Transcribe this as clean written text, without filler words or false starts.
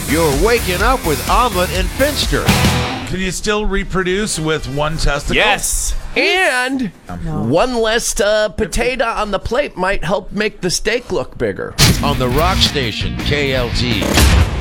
You're waking up with Omelet and Finster. Can you still reproduce with one testicle? Yes. And one less potato on the plate might help make the steak look bigger. On the rock station, KLZ.